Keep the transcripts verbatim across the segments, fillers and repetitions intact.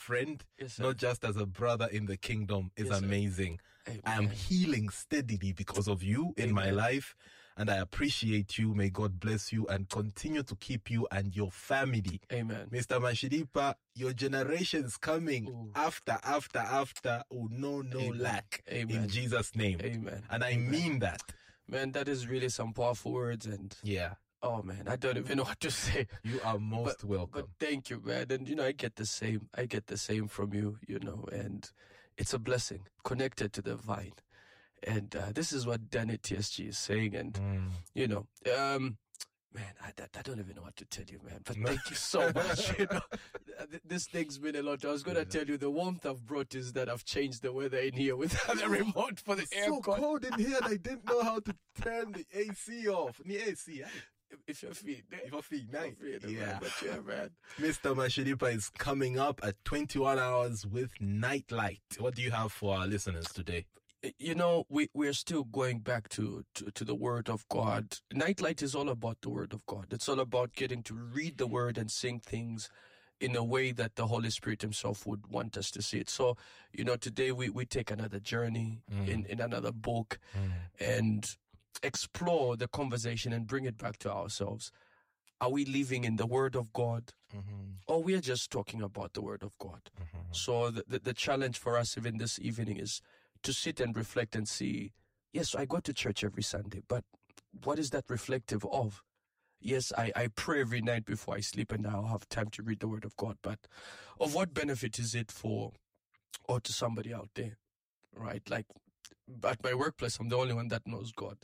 friend, yes, not just as a brother in the kingdom, is yes, amazing. Amen. I am healing steadily because of you in Amen. my life, and I appreciate you. May God bless you and continue to keep you and your family. Amen. Mister Mashiripa, your generations coming Ooh. after, after, after, will know no Amen. lack. Amen. In Jesus' name. Amen. And I Amen. mean that. Man, that is really some powerful words, and yeah. Oh man, I don't even know what to say. You are most but, welcome. But thank you, man. And you know, I get the same. I get the same from you, you know, and it's a blessing connected to the vine. And uh, this is what Danny T S G is saying. And, mm. you know, um, man, I, I don't even know what to tell you, man. But thank you so much. You know, this thing's been a lot. I was going to yeah. tell you the warmth I've brought is that I've changed the weather in here with the remote for the it's aircon. so cold in here, and I didn't know how to turn the A C off. The A C, eh? If your feet, if your feet, nice. Yeah, but yeah, man. Mister Mashiripa is coming up at twenty-one hours with Nightlight. What do you have for our listeners today? You know, we, we're still going back to, to, to the Word of God. Nightlight is all about the Word of God. It's all about getting to read the Word and sing things in a way that the Holy Spirit himself would want us to see it. So, you know, today we, we take another journey mm. in, in another book mm. and explore the conversation and bring it back to ourselves. Are we living in the Word of God? Mm-hmm. Or we're just talking about the Word of God? Mm-hmm. So the, the, the challenge for us even this evening is to sit and reflect and see, yes, I go to church every Sunday, but what is that reflective of? Yes, I, I pray every night before I sleep and I'll have time to read the Word of God, but of what benefit is it for, or to somebody out there, right? Like at my workplace, I'm the only one that knows God.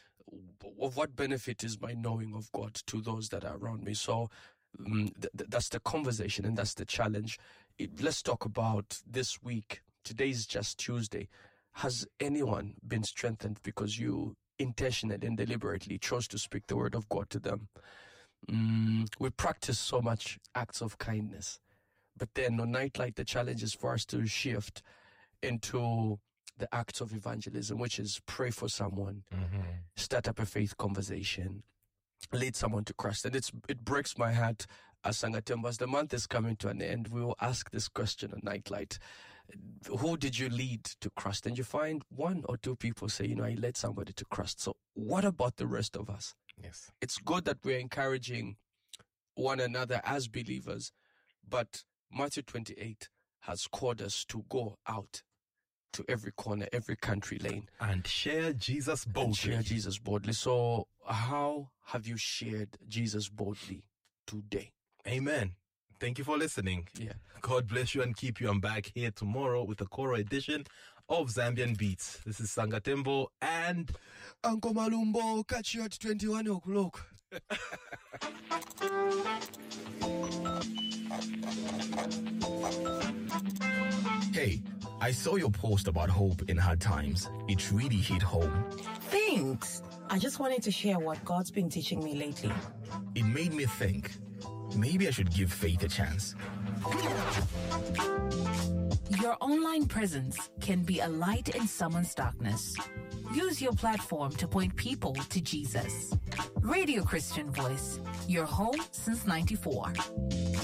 Of what benefit is my knowing of God to those that are around me? So um, th- th- that's the conversation and that's the challenge. It, let's talk about this week. Today's just Tuesday. Has anyone been strengthened because you intentionally and deliberately chose to speak the Word of God to them? Mm, we practice so much acts of kindness, but then on Nightlight, the challenge is for us to shift into the acts of evangelism, which is pray for someone, mm-hmm. start up a faith conversation, lead someone to Christ. And it's it breaks my heart as Sangatembo, as the month is coming to an end, we will ask this question on Nightlight. Who did you lead to Christ? And you find one or two people say, you know, I led somebody to Christ. So what about the rest of us? Yes. It's good that we're encouraging one another as believers, but Matthew twenty-eight has called us to go out to every corner, every country lane. And share Jesus boldly. And share Jesus boldly. So how have you shared Jesus boldly today? Amen. Thank you for listening. Yeah. God bless you and keep you. I'm back here tomorrow with a Koro edition of Zambian Beats. This is Sangatembo and Uncle Malumbo. Catch you at twenty-one o'clock. Hey, I saw your post about hope in hard times. It really hit home. Thanks. I just wanted to share what God's been teaching me lately. It made me think, maybe I should give faith a chance. Your online presence can be a light in someone's darkness. Use your platform to point people to Jesus. Radio Christian Voice, your home since ninety-four.